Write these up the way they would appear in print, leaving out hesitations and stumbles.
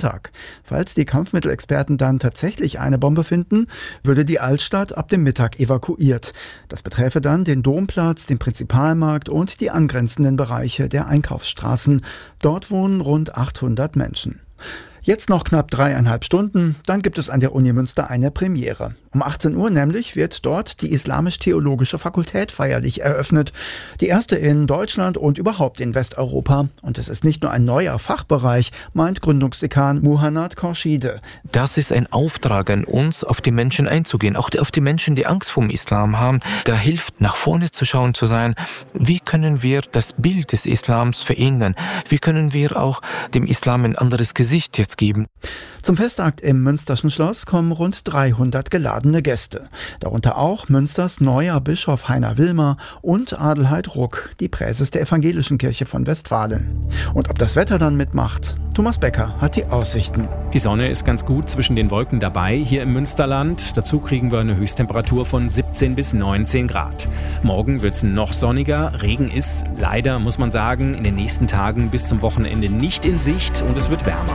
Sonntag. Falls die Kampfmittelexperten dann tatsächlich eine Bombe finden, würde die Altstadt ab dem Mittag evakuiert. Das beträfe dann den Domplatz, den Prinzipalmarkt und die angrenzenden Bereiche der Einkaufsstraßen. Dort wohnen rund 800 Menschen. Jetzt noch knapp 3,5 Stunden, dann gibt es an der Uni Münster eine Premiere. Um 18 Uhr nämlich wird dort die Islamisch-Theologische Fakultät feierlich eröffnet. Die erste in Deutschland und überhaupt in Westeuropa. Und es ist nicht nur ein neuer Fachbereich, meint Gründungsdekan Muhannad Khorshide. Das ist ein Auftrag an uns, auf die Menschen einzugehen, auch auf die Menschen, die Angst vor dem Islam haben. Da hilft, nach vorne zu schauen, zu sein, wie können wir das Bild des Islams verändern? Wie können wir auch dem Islam ein anderes Gesicht jetzt geben? Zum Festakt im Münsterschen Schloss kommen rund 300 geladene Gäste. Darunter auch Münsters neuer Bischof Heiner Wilmer und Adelheid Ruck, die Präses der Evangelischen Kirche von Westfalen. Und ob das Wetter dann mitmacht? Thomas Becker hat die Aussichten. Die Sonne ist ganz gut zwischen den Wolken dabei hier im Münsterland. Dazu kriegen wir eine Höchsttemperatur von 17 bis 19 Grad. Morgen wird es noch sonniger. Regen ist leider, muss man sagen, in den nächsten Tagen bis zum Wochenende nicht in Sicht und es wird wärmer.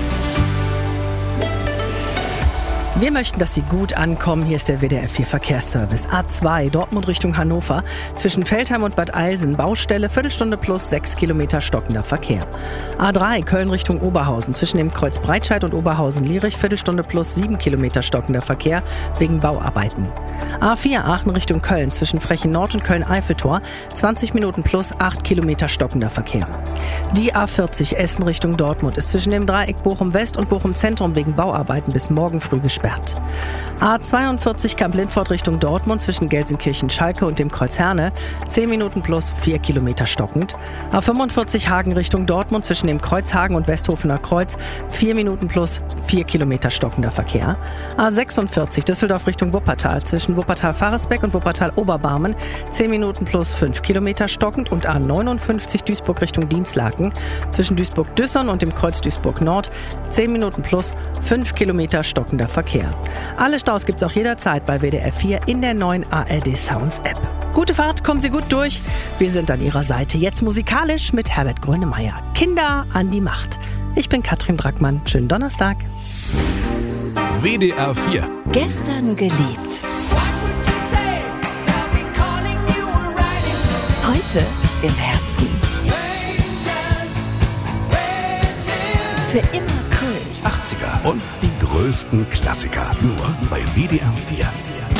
Wir möchten, dass Sie gut ankommen. Hier ist der WDR 4 Verkehrsservice. A2 Dortmund Richtung Hannover. Zwischen Veltheim und Bad Eilsen. Baustelle, Viertelstunde plus 6 Kilometer stockender Verkehr. A3 Köln Richtung Oberhausen. Zwischen dem Kreuz Breitscheid und Oberhausen-Lierich. Viertelstunde plus 7 Kilometer stockender Verkehr wegen Bauarbeiten. A4 Aachen Richtung Köln. Zwischen Frechen Nord und Köln-Eiffeltor. 20 Minuten plus 8 Kilometer stockender Verkehr. Die A40 Essen Richtung Dortmund ist zwischen dem Dreieck Bochum West und Bochum Zentrum wegen Bauarbeiten bis morgen früh gesperrt. A42 Kamp-Lindfort Richtung Dortmund zwischen Gelsenkirchen-Schalke und dem Kreuz Herne 10 Minuten plus 4 Kilometer stockend. A45 Hagen Richtung Dortmund zwischen dem Kreuz Hagen und Westhofener Kreuz 4 Minuten plus 4 Kilometer stockender Verkehr. A46 Düsseldorf Richtung Wuppertal zwischen Wuppertal-Faresbeck und Wuppertal-Oberbarmen 10 Minuten plus 5 Kilometer stockend und A59 Duisburg Richtung Dienstlaken zwischen Duisburg-Düssern und dem Kreuz Duisburg-Nord 10 Minuten plus 5 Kilometer stockender Verkehr. Alle Staus gibt's auch jederzeit bei WDR 4 in der neuen ARD Sounds App. Gute Fahrt, kommen Sie gut durch. Wir sind an Ihrer Seite. Jetzt musikalisch mit Herbert Grönemeyer. Kinder an die Macht. Ich bin Katrin Brackmann. Schönen Donnerstag. WDR 4. Gestern geliebt. Heute im Herzen. Für immer Kult. 80er und die größten Klassiker. Nur bei WDR 4.